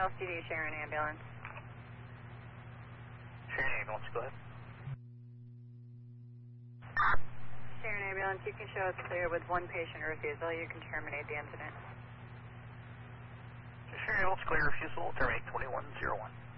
LCD Sharon ambulance. Sharon ambulance, go ahead. Sharon ambulance, you can show us clear with one patient refusal. You can terminate the incident. Sharon ambulance, clear refusal, terminate 2101.